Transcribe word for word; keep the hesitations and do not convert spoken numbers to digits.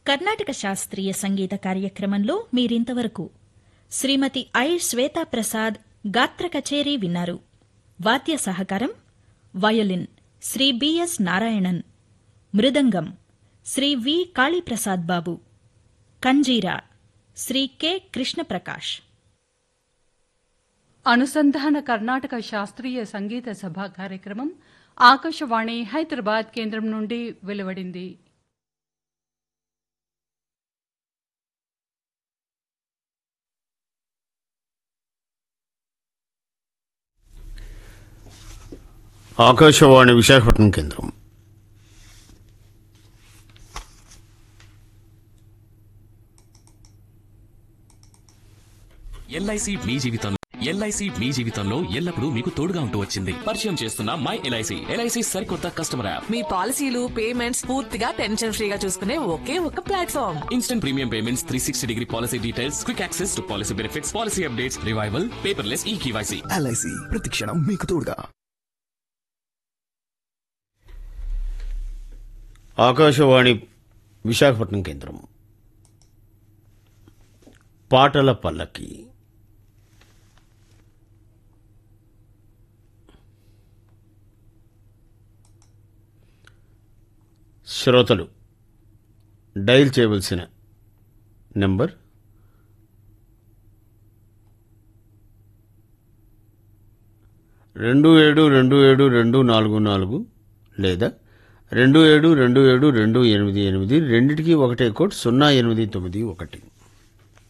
కర్ణాటక శాస్త్రీయ సంగీత కార్యక్రమంలో మీరింతవరకు శ్రీమతి ఐ శ్వేతాప్రసాద్ గాత్ర కచేరీ విన్నారు. వాద్య సహకారం వయోలిన్ శ్రీ బిఎస్ నారాయణన్, మృదంగం శ్రీ వి కాళీప్రసాద్ బాబు, కంజీరా శ్రీ కె కృష్ణప్రకాష్. అనుసంధాన కర్ణాటక శాస్త్రీయ సంగీత సభ కార్యక్రమం ఆకాశవాణి హైదరాబాద్ కేంద్రం నుండి వెలువడింది. ఆకాశవాణి విశాఖపట్నం కేంద్రం. ఎల్ఐసి మీ జీవితంలో ఎల్ఐసి మీ జీవితంలో ఎల్లప్పుడూ మీకు తోడుగా ఉంటూ వచ్చింది. పరిచయం చేస్తున్న మై ఎల్ఐసి. ఎల్ఐసి సరికొత్త కస్టమర్ యాప్. మీ పాలసీలు పేమెంట్స్ పూర్తిగా టెన్షన్ ఫ్రీగా చూసుకునే ఒకే ఒక platform. Instant premium payments, three sixty degree policy details, quick access to policy benefits, policy updates, revival, paperless ఈ కేవైసీ. ఎల్ఐసి ప్రతిక్షణం మీకు తోడుగా. ఆకాశవాణి విశాఖపట్నం కేంద్రం. పాటల పల్లకి. శ్రోతలు డయల్ చేయవలసిన నెంబర్ రెండు ఏడు రెండు ఏడు రెండు నాలుగు నాలుగు లేదా రెండు ఏడు రెండు ఏడు రెండు ఎనిమిది ఎనిమిది, రెండిటికి ఒకటే కోడ్ సున్నా ఎనిమిది తొమ్మిది ఒకటి.